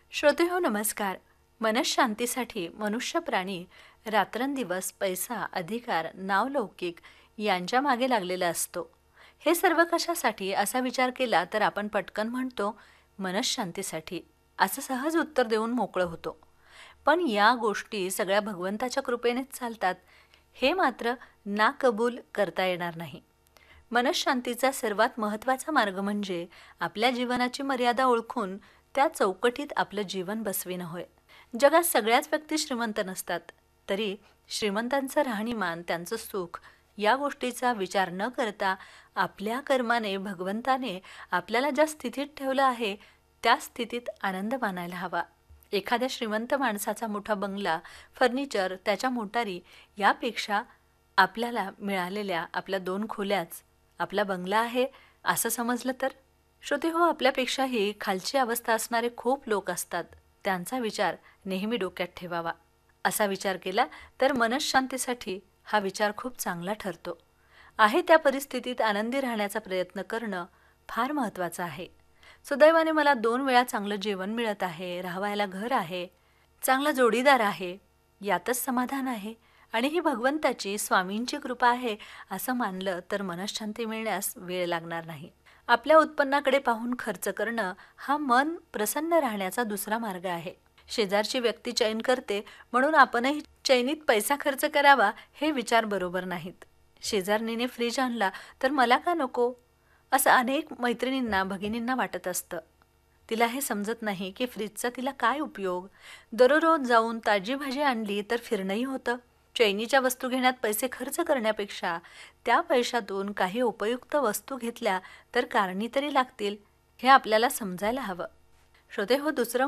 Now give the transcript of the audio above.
श्रोतेहो नमस्कार. मनःशांतीसाठी मनुष्य प्राणी रात्रंदिवस पैसा, अधिकार, नावलौकिक यांच्या मागे लागलेला असतो. हे सर्व कशासाठी असा विचार केला तर आपण पटकन म्हणतो मनःशांतीसाठी, असं सहज उत्तर देऊन मोकळं होतो. पण या गोष्टी सगळ्या भगवंताच्या कृपेनेच चालतात हे मात्र नाकबूल करता येणार नाही. मनःशांतीचा सर्वात महत्त्वाचा मार्ग म्हणजे आपल्या जीवनाची मर्यादा ओळखून त्या चौकटीत आपलं जीवन बसविणं होय. जगात सगळ्याच व्यक्ती श्रीमंत नसतात, तरी श्रीमंतांचं राहणीमान, त्यांचं सुख या गोष्टीचा विचार न करता आपल्या कर्माने भगवंताने आपल्याला ज्या स्थितीत ठेवलं आहे त्या स्थितीत आनंद मानायला हवा. एखाद्या श्रीमंत माणसाचा मोठा बंगला, फर्निचर, त्याच्या मोटारी यापेक्षा आपल्याला मिळालेल्या आपल्या 2 खोल्याच आपला बंगला आहे असं समजलं तर? श्रोतेहो, आपल्यापेक्षाही खालची अवस्था असणारे खूप लोक असतात. त्यांचा विचार नेहमी डोक्यात ठेवावा. असा विचार केला तर मनःशांतीसाठी हा विचार खूप चांगला ठरतो. आहे त्या परिस्थितीत आनंदी राहण्याचा प्रयत्न करणं फार महत्त्वाचं आहे. सुदैवाने मला 2 वेळा चांगलं जेवण मिळत आहे, राहायला घर आहे, चांगला जोडीदार आहे, यातच समाधान आहे आणि ही भगवंताची, स्वामींची कृपा आहे असं मानलं तर मनःशांती मिळण्यास वेळ लागणार नाही. आपल्या उत्पन्नाकडे पाहून खर्च करणं हा मन प्रसन्न राहण्याचा दुसरा मार्ग आहे. शेजारची व्यक्ती चैन करते म्हणून आपणही चैनीत पैसा खर्च करावा हे विचार बरोबर नाहीत. शेजारणीने फ्रीज आणला तर मला का नको, असं अनेक मैत्रिणींना, भगिनींना वाटत असतं. तिला हे समजत नाही की फ्रीजचा तिला काय उपयोग. दररोज जाऊन ताजी भाजी आणली तर फिरणंही होतं. चैनीच्या वस्तू घेण्यात पैसे खर्च करण्यापेक्षा त्या पैशातून काही उपयुक्त वस्तू घेतल्या तर कारणी तरी लागतील, हे आपल्याला समजायला हवं. श्रोतेहो, दुसरं